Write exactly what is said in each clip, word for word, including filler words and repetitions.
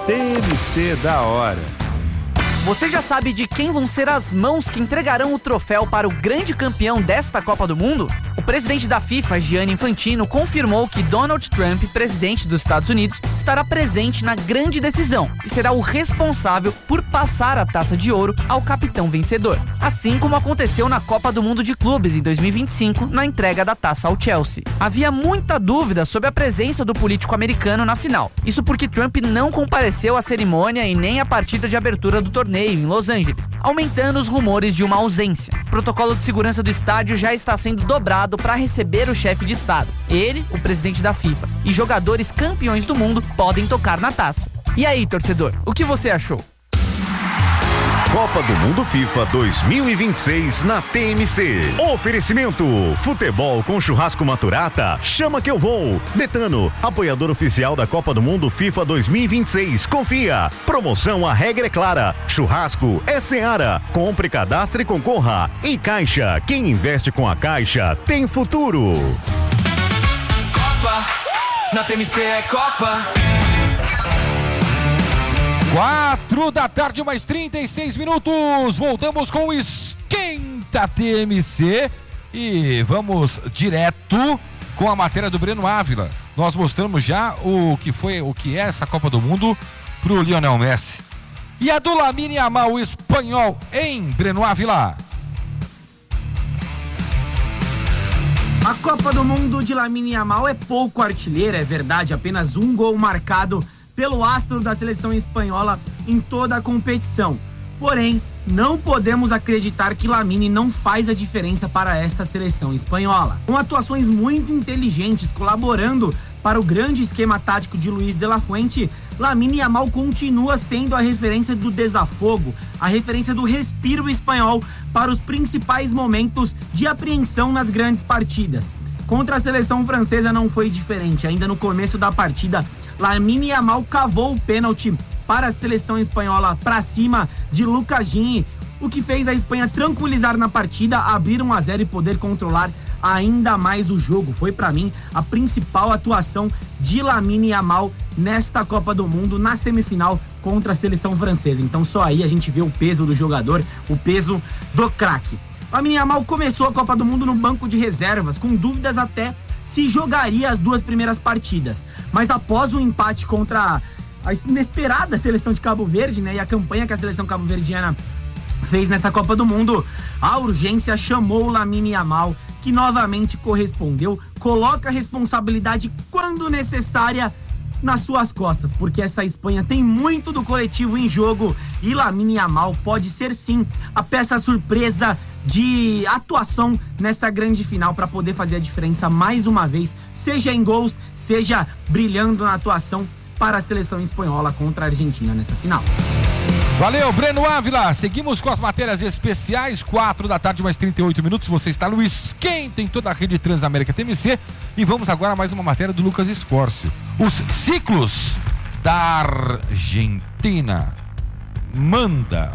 T M C da hora. Você já sabe de quem vão ser as mãos que entregarão o troféu para o grande campeão desta Copa do Mundo? O presidente da FIFA, Gianni Infantino, confirmou que Donald Trump, presidente dos Estados Unidos, estará presente na grande decisão e será o responsável por passar a taça de ouro ao capitão vencedor, assim como aconteceu na Copa do Mundo de Clubes em dois mil e vinte e cinco, na entrega da taça ao Chelsea. Havia muita dúvida sobre a presença do político americano na final, isso porque Trump não compareceu à cerimônia e nem à partida de abertura do torneio em Los Angeles, aumentando os rumores de uma ausência. O protocolo de segurança do estádio já está sendo dobrado para receber o chefe de estado. Ele, o presidente da FIFA, e jogadores campeões do mundo podem tocar na taça. E aí, torcedor, o que você achou? Copa do Mundo FIFA dois mil e vinte e seis na T M C. Oferecimento: futebol com churrasco Maturata. Chama que eu vou. Betano, apoiador oficial da Copa do Mundo FIFA dois mil e vinte e seis. Confia. Promoção, a regra é clara. Churrasco é Seara. Compre, cadastre e concorra. E Caixa, quem investe com a Caixa tem futuro. Copa, na T M C é Copa. Quatro da tarde, mais trinta e seis minutos. Voltamos com o Esquenta T M C e vamos direto com a matéria do Breno Ávila. Nós mostramos já o que foi, o que é essa Copa do Mundo pro Lionel Messi. E a do Lamine Yamal, o espanhol, em Breno Ávila. A Copa do Mundo de Lamine Yamal é pouco artilheira, é verdade, apenas um gol marcado pelo astro da seleção espanhola em toda a competição. Porém, não podemos acreditar que Lamine não faz a diferença para esta seleção espanhola. Com atuações muito inteligentes, colaborando para o grande esquema tático de Luis de la Fuente, Lamine Yamal continua sendo a referência do desafogo, a referência do respiro espanhol para os principais momentos de apreensão nas grandes partidas. Contra a seleção francesa não foi diferente. Ainda no começo da partida, Lamine Yamal cavou o pênalti para a seleção espanhola para cima de Lucas Digne, o que fez a Espanha tranquilizar na partida, abrir um a zero e poder controlar ainda mais o jogo. Foi para mim a principal atuação de Lamine Yamal nesta Copa do Mundo, na semifinal contra a seleção francesa. Então só aí a gente vê o peso do jogador, o peso do craque. Lamine Yamal começou a Copa do Mundo no banco de reservas, com dúvidas até se jogaria as duas primeiras partidas. Mas após o empate contra a inesperada seleção de Cabo Verde, né, e a campanha que a seleção cabo-verdiana fez nessa Copa do Mundo, a urgência chamou o Lamine Yamal, que novamente correspondeu, coloca a responsabilidade quando necessária nas suas costas, porque essa Espanha tem muito do coletivo em jogo e Lamine Yamal pode ser sim a peça surpresa de atuação nessa grande final para poder fazer a diferença mais uma vez, seja em gols, seja brilhando na atuação para a seleção espanhola contra a Argentina nessa final. Valeu, Breno Ávila. Seguimos com as matérias especiais, quatro da tarde, mais trinta e oito minutos. Você está no Esquenta em toda a rede Transamérica T M C. E vamos agora a mais uma matéria do Lucas Escórcio. Os ciclos da Argentina. Manda.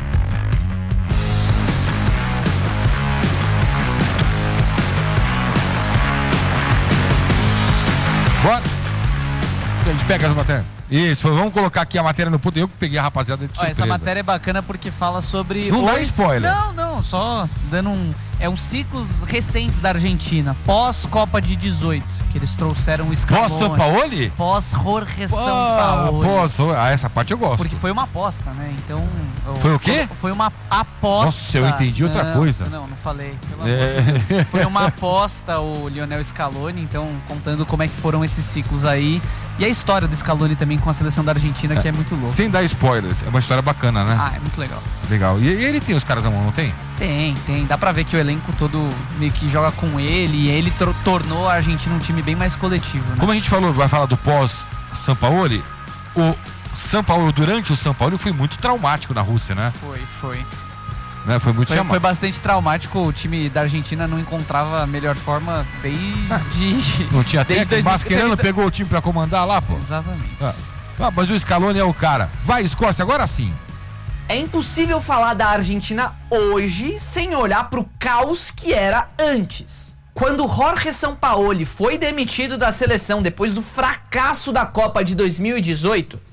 Bora. A gente pega as matérias. Isso, vamos colocar aqui a matéria no ponto. Eu que peguei a rapaziada de surpresa. Ó, essa matéria é bacana porque fala sobre... Não os... dá spoiler. Não, não, só dando um... É uns ciclos recentes da Argentina, pós-Copa de dezoito, que eles trouxeram o Scaloni. Pós-Sampaoli? Pós-Jorge Sampaoli. Pós, ah, essa parte eu gosto. Porque foi uma aposta, né? Então... Foi o quê? Foi uma aposta. Nossa, eu entendi outra não, coisa. Não, não falei. Pelo é. amor de Deus. Foi uma aposta o Lionel Scaloni, então contando como é que foram esses ciclos aí. E a história do Scaloni também com a seleção da Argentina, que é muito louco. Sem dar spoilers, é uma história bacana, né? Ah, é muito legal. Legal. E, e ele tem os caras na mão, não tem? Tem, tem. Dá pra ver que o elenco todo meio que joga com ele e ele tor- tornou a Argentina um time bem mais coletivo, né? Como a gente falou, vai falar do pós-Sampaoli, o Sampaoli, durante o Sampaoli, foi muito traumático na Rússia, né? Foi, foi. Né? Foi muito foi, chamado. Foi bastante traumático. O time da Argentina não encontrava a melhor forma desde... Não tinha desde técnico. dois mil... Mascherano pegou o time pra comandar lá, pô. Exatamente. Ah. Ah, mas o Scaloni é o cara. Vai, Escócia, agora sim. É impossível falar da Argentina hoje sem olhar pro caos que era antes. Quando Jorge Sampaoli foi demitido da seleção depois do fracasso da Copa de dois mil e dezoito,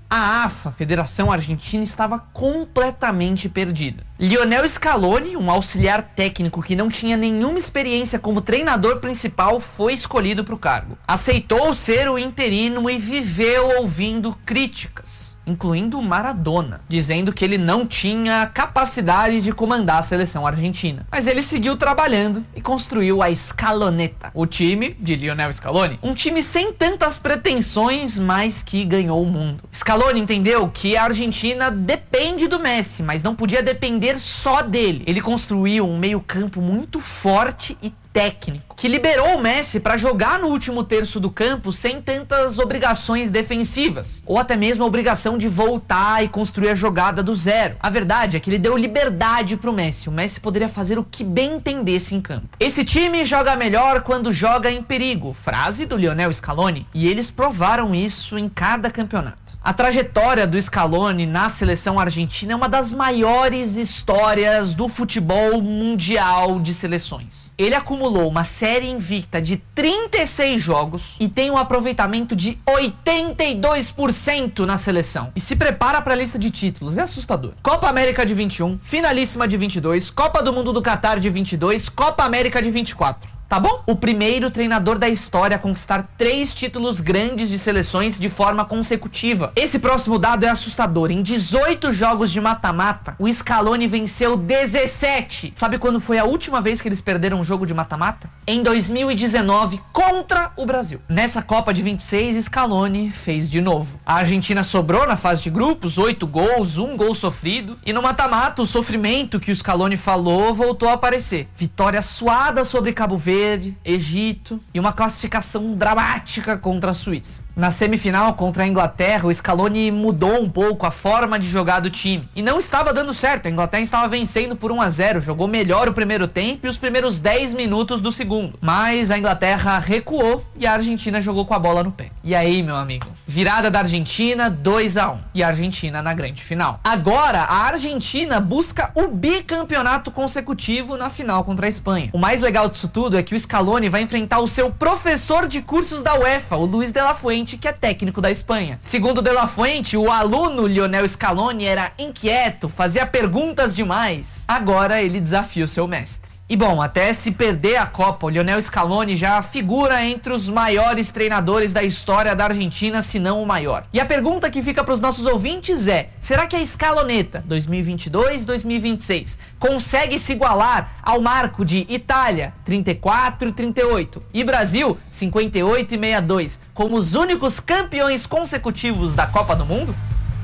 A AFA, a Federação Argentina, estava completamente perdida. Lionel Scaloni, um auxiliar técnico que não tinha nenhuma experiência como treinador principal, foi escolhido para o cargo. Aceitou ser o interino e viveu ouvindo críticas, incluindo o Maradona, dizendo que ele não tinha capacidade de comandar a seleção argentina. Mas ele seguiu trabalhando e construiu a Scaloneta, o time de Lionel Scaloni. Um time sem tantas pretensões, mas que ganhou o mundo. Scaloni entendeu que a Argentina depende do Messi, mas não podia depender só dele. Ele construiu um meio-campo muito forte e técnico, que liberou o Messi para jogar no último terço do campo sem tantas obrigações defensivas, ou até mesmo a obrigação de voltar e construir a jogada do zero. A verdade é que ele deu liberdade pro Messi. O Messi poderia fazer o que bem entendesse em campo. Esse time joga melhor quando joga em perigo, frase do Lionel Scaloni, e eles provaram isso em cada campeonato. A trajetória do Scaloni na seleção argentina é uma das maiores histórias do futebol mundial de seleções. Ele acumulou uma série invicta de trinta e seis jogos e tem um aproveitamento de oitenta e dois por cento na seleção. E se prepara para a lista de títulos, é assustador. Copa América de vinte e um, Finalíssima de vinte e dois, Copa do Mundo do Catar de vinte e dois, Copa América de vinte e quatro. Tá bom? O primeiro treinador da história a conquistar três títulos grandes de seleções de forma consecutiva. Esse próximo dado é assustador. Em dezoito jogos de mata-mata, o Scaloni venceu dezessete. Sabe quando foi a última vez que eles perderam um jogo de mata-mata? Em dois mil e dezenove, contra o Brasil. Nessa Copa de vinte e seis, Scaloni fez de novo. A Argentina sobrou na fase de grupos, oito gols, um gol sofrido. E no mata-mata, o sofrimento que o Scaloni falou voltou a aparecer. Vitória suada sobre Cabo Verde, Egito e uma classificação dramática contra a Suíça. Na semifinal contra a Inglaterra, o Scaloni mudou um pouco a forma de jogar do time e não estava dando certo. A Inglaterra estava vencendo por um a zero, jogou melhor o primeiro tempo e os primeiros dez minutos do segundo, mas a Inglaterra recuou e a Argentina jogou com a bola no pé. E aí, meu amigo, virada da Argentina, dois a um, e a Argentina na grande final. Agora a Argentina busca o bicampeonato consecutivo na final contra a Espanha. O mais legal disso tudo é que o Scaloni vai enfrentar o seu professor de cursos da UEFA, o Luis de la Fuente, que é técnico da Espanha. Segundo de la Fuente, o aluno Lionel Scaloni era inquieto, fazia perguntas demais. Agora ele desafia o seu mestre. E bom, até se perder a Copa, o Lionel Scaloni já figura entre os maiores treinadores da história da Argentina, se não o maior. E a pergunta que fica para os nossos ouvintes é: será que a Scaloneta dois mil e vinte e dois, dois mil e vinte e seis consegue se igualar ao marco de Itália trinta e quatro e trinta e oito e Brasil cinquenta e oito e sessenta e dois como os únicos campeões consecutivos da Copa do Mundo?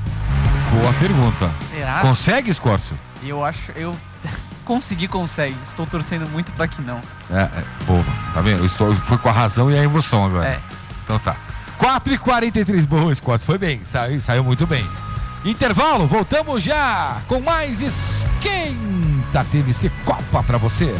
Boa pergunta. Será? Consegue, Scorcio? Eu acho... eu... Conseguir, consegue. Estou torcendo muito pra que não. É, é boa. Tá vendo? Estou, foi com a razão e a emoção agora. É. Então tá. quatro e quarenta e três. Boa, Scott. Foi bem. Saiu, saiu muito bem. Intervalo. Voltamos já com mais Esquenta T V C Copa pra você.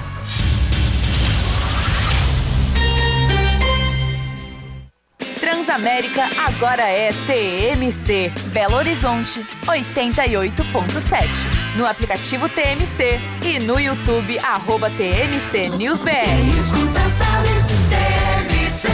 Transamérica agora é T M C. Belo Horizonte, oitenta e oito ponto sete. No aplicativo T M C e no YouTube, arroba T M C News B R. Escuta, sabe, T M C.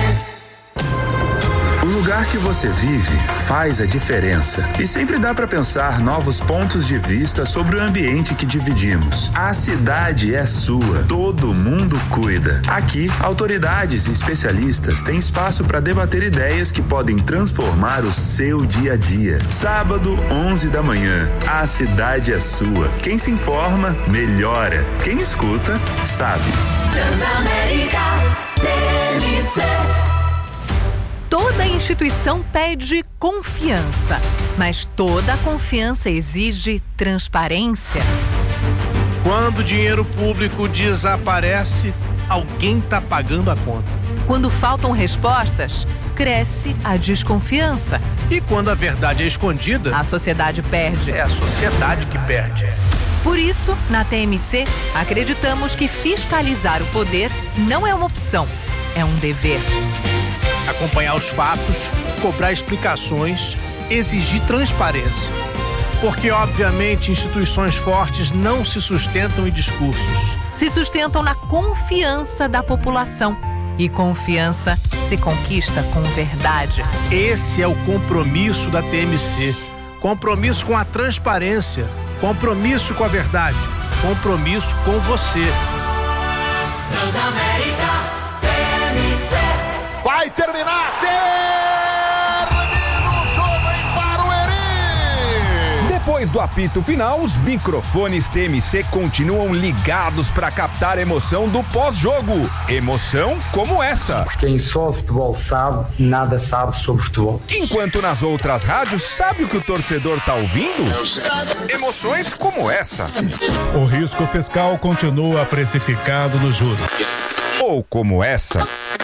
O lugar que você vive faz a diferença e sempre dá para pensar novos pontos de vista sobre o ambiente que dividimos. A cidade é sua, todo mundo cuida. Aqui, autoridades e especialistas têm espaço para debater ideias que podem transformar o seu dia a dia. Sábado, onze da manhã, a cidade é sua. Quem se informa, melhora. Quem escuta, sabe. Transamérica, T M C. Toda instituição pede confiança, mas toda confiança exige transparência. Quando o dinheiro público desaparece, alguém está pagando a conta. Quando faltam respostas, cresce a desconfiança. E quando a verdade é escondida, a sociedade perde. É a sociedade que perde. Por isso, na T M C, acreditamos que fiscalizar o poder não é uma opção, é um dever. Acompanhar os fatos, cobrar explicações, exigir transparência. Porque, obviamente, instituições fortes não se sustentam em discursos. Se sustentam na confiança da população. E confiança se conquista com verdade. Esse é o compromisso da T M C. Compromisso com a transparência, compromisso com a verdade, compromisso com você. Transamérica T M C. Vai terminar! Termina o jogo em Barueri! Depois do apito final, os microfones T M C continuam ligados para captar a emoção do pós-jogo. Emoção como essa. Quem só futebol sabe, nada sabe sobre futebol. Enquanto nas outras rádios, sabe o que o torcedor tá ouvindo? Emoções como essa. O risco fiscal continua precificado nos juros. Ou como essa.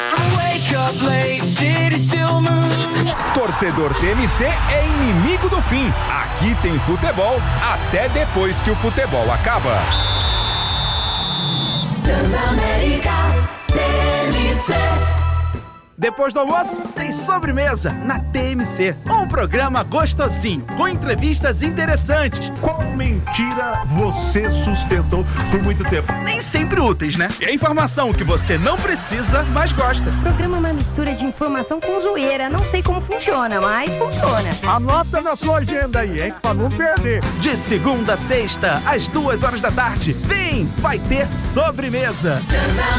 Torcedor T M C é inimigo do fim. Aqui tem futebol até depois que o futebol acaba. Transamérica T M C. Depois do almoço, tem sobremesa na T M C. Um programa gostosinho, com entrevistas interessantes. Qual mentira você sustentou por muito tempo? Nem sempre úteis, né? E a informação que você não precisa, mas gosta. O programa é uma mistura de informação com zoeira. Não sei como funciona, mas funciona. Anota na sua agenda aí, hein? Pra não perder. De segunda a sexta, às duas horas da tarde. Vem, vai ter sobremesa.